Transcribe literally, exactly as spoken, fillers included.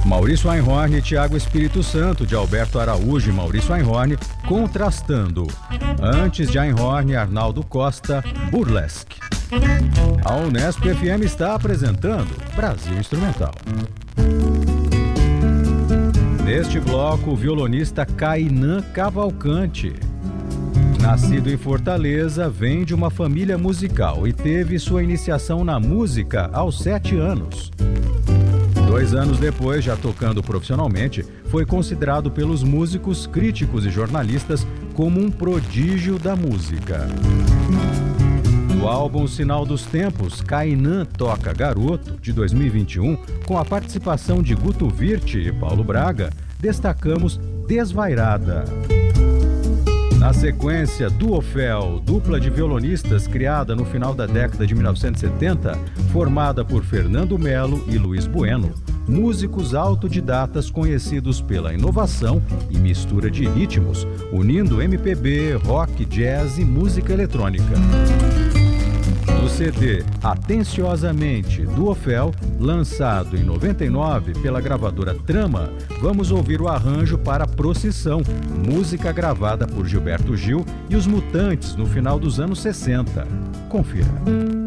Maurício Einhorn e Tiago Espírito Santo, de Alberto Araújo e Maurício Einhorn, contrastando. Antes de Einhorn, Arnaldo Costa, Burlesque. A Unesp F M está apresentando Brasil Instrumental. Neste bloco, o violonista Kainan Cavalcante. Nascido em Fortaleza, vem de uma família musical e teve sua iniciação na música aos sete anos. Dois anos depois, já tocando profissionalmente, foi considerado pelos músicos, críticos e jornalistas como um prodígio da música. No álbum Sinal dos Tempos, Kainan Toca Garoto, de dois mil e vinte e um, com a participação de Guto Virte e Paulo Braga, destacamos Desvairada. Na sequência, Duofel, dupla de violonistas criada no final da década de mil novecentos e setenta, formada por Fernando Melo e Luiz Bueno, músicos autodidatas conhecidos pela inovação e mistura de ritmos, unindo M P B, rock, jazz e música eletrônica. No C D Atenciosamente, Duofel, lançado em noventa e nove pela gravadora Trama, vamos ouvir o arranjo para Procissão, música gravada por Gilberto Gil e os Mutantes no final dos anos sessenta. Confira.